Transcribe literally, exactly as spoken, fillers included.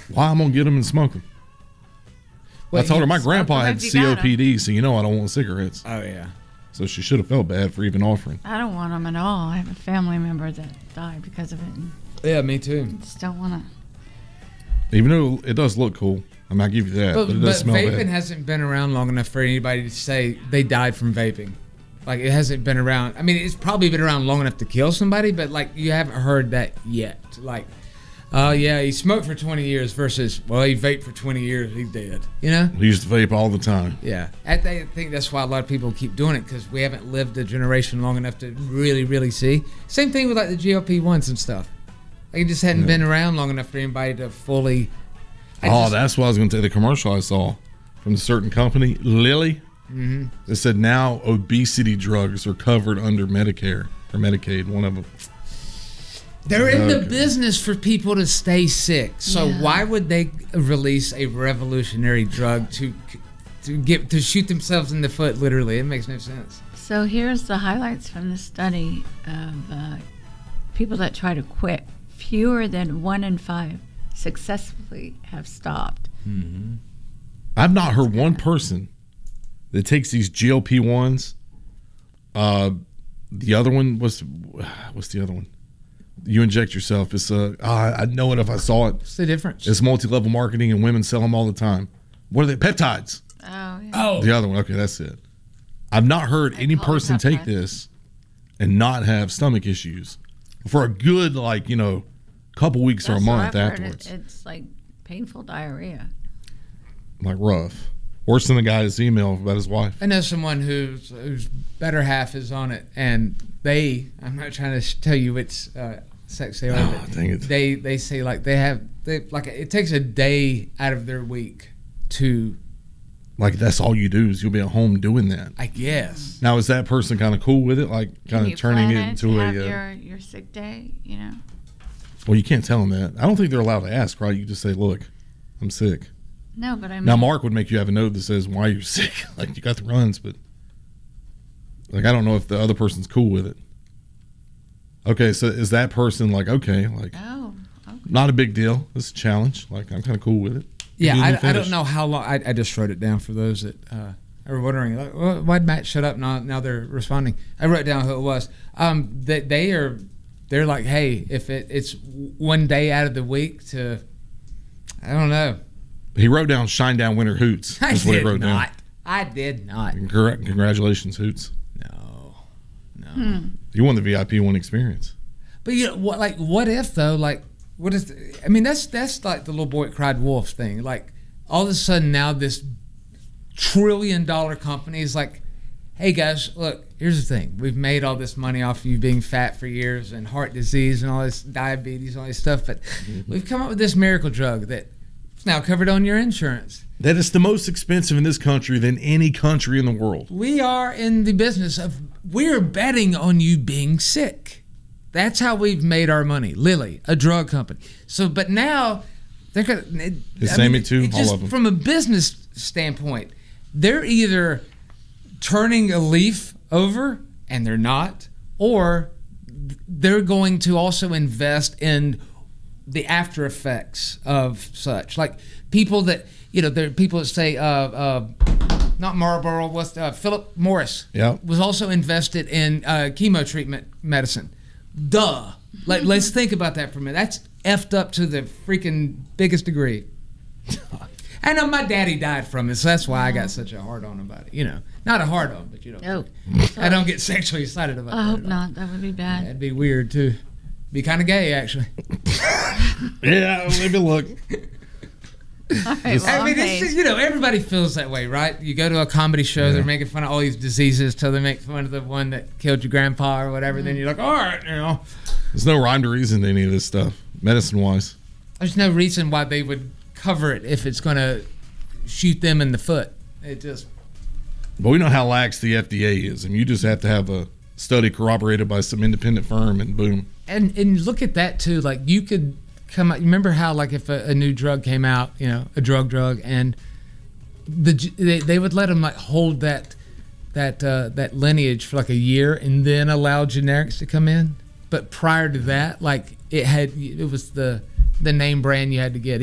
Why I'm gonna get them and smoke them? Well, I told her my grandpa had C O P D, so you know I don't want cigarettes. Oh yeah. So she should have felt bad for even offering. I don't want them at all. I have a family member that died because of it. And yeah, me too. I just don't want to. Even though it does look cool, I mean, I'll give you that, but, but it does but smell vaping bad. hasn't been around long enough for anybody to say they died from vaping. Like, it hasn't been around. I mean, it's probably been around long enough to kill somebody, but, like, you haven't heard that yet. Like, oh, uh, yeah, he smoked for twenty years versus, well, he vaped for twenty years, he's dead. You know? He used to vape all the time. Yeah. I, th- I think that's why a lot of people keep doing it, because we haven't lived a generation long enough to really, really see. Same thing with, like, the G L P ones and stuff. Like, it just hadn't yeah. been around long enough for anybody to fully... I oh, just, that's what I was going to tell you. The commercial I saw from a certain company, Lilly. Mm-hmm. They said now obesity drugs are covered under Medicare or Medicaid, one of them. They're in okay. the business for people to stay sick. So yeah. why would they release a revolutionary drug to to get to shoot themselves in the foot? Literally, it makes no sense. So here's the highlights from the study of uh, people that try to quit. Fewer than one in five successfully have stopped. Mm-hmm. I've not heard one person that takes these G L P ones. Uh, the other one was, what's the other one? You inject yourself. It's uh, oh, I know it if I saw it. What's the difference? It's multi-level marketing, and women sell them all the time. What are they? Peptides. Oh, yeah. Oh, the other one. Okay, that's it. I've not heard I any person take this and not have stomach issues for a good, like, you know, couple weeks That's or a month what I've afterwards. Heard. It, it's like painful diarrhea. Like rough. Worse than the guy's email about his wife. I know someone whose whose better half is on it, and they, I'm not trying to sh- tell you which uh, sex they are, oh, but dang it. they they say like they have, they like it takes a day out of their week to. Like that's all you do is you'll be at home doing that. I guess. Now is that person kind of cool with it? Like kind of turning it into have a. Uh, your, your sick day, you know? Well, you can't tell them that. I don't think they're allowed to ask, right? You just say, look, I'm sick. No, but I mean. Now, Mark would make you have a note that says why you're sick. Like, you got the runs, but. Like, I don't know if the other person's cool with it. Okay, so is that person like, okay, like. Oh, okay. Not a big deal. It's a challenge. Like, I'm kind of cool with it. Yeah, I, I don't know how long. I, I just wrote it down for those that uh, are wondering, like, well, why'd Matt shut up? Now, now they're responding. I wrote down who it was. Um, that they are. They're like, hey, if it, it's one day out of the week to, I don't know. He wrote down Shine Down Winter Hoots. I That's did what he wrote not. down. I did not. Correct. Congratulations, Hoots. No, no. Hmm. You won the V I P one experience. But you know, what? Like, what if though? Like, what is? The, I mean, that's that's like the little boy that cried wolf thing. Like, all of a sudden now this trillion dollar company is like, hey guys, look, here's the thing. We've made all this money off of you being fat for years and heart disease and all this diabetes and all this stuff, but mm-hmm. we've come up with this miracle drug that's now covered on your insurance. That is the most expensive in this country than any country in the world. We are in the business of, we're betting on you being sick. That's how we've made our money. Lilly, a drug company. So, but now they're going to... The same it too, all of them. From a business standpoint, they're either turning a leaf over, and they're not, or they're going to also invest in the after effects of such. Like people that, you know, there are people that say, uh, uh, not Marlboro, what's uh, Philip Morris yep. was also invested in uh, chemo treatment medicine. Duh. Like, let's think about that for a minute. That's effed up to the freaking biggest degree. I know my daddy died from it, so that's why I got such a hard on about it. You know, not a hard on, but you know, oh, I don't get sexually excited about it. I hope not. That would be bad. That'd be weird too. Be kind of gay, actually. Yeah, maybe look. All right, well, I mean, it's just, you know, everybody feels that way, right? You go to a comedy show, yeah. they're making fun of all these diseases till they make fun of the one that killed your grandpa or whatever. Mm-hmm. Then you're like, all right, you know. There's no rhyme or reason to any of this stuff, medicine-wise. There's no reason why they would cover it if it's going to shoot them in the foot. It just. But we know how lax the F D A is. I mean, you just have to have a study corroborated by some independent firm, and boom. And and look at that too. Like you could come out. You remember how like if a, a new drug came out, you know, a drug drug, and the they, they would let them like hold that that uh, that lineage for like a year, and then allow generics to come in. But prior to that, like it had, it was the the name brand you had to get.